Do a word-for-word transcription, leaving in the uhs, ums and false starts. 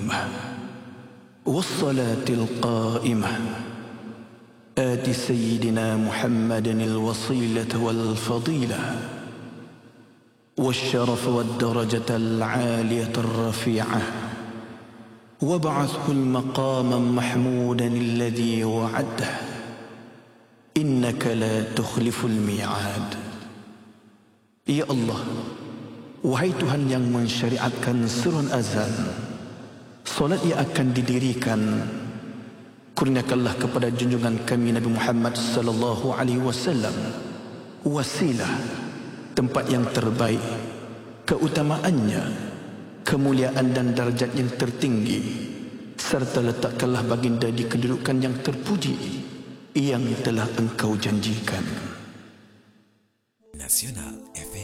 القيمة والصلاة القائمة آت سيدنا محمد الوصيلة والفضيلة والشرف والدرجة العالية الرفيعة وابعثه المقام محمودا الذي وعده إنك لا تخلف الميعاد. Ya Allah, wahai Tuhan yang mensyariatkan surun azan, solat yang akan didirikan, kurniakanlah kepada junjungan kami Nabi Muhammad sallallahu alaihi wasallam wasilah, tempat yang terbaik, keutamaannya, kemuliaan dan darjat yang tertinggi, serta letakkanlah baginda di kedudukan yang terpuji yang telah engkau janjikan. Nasional F M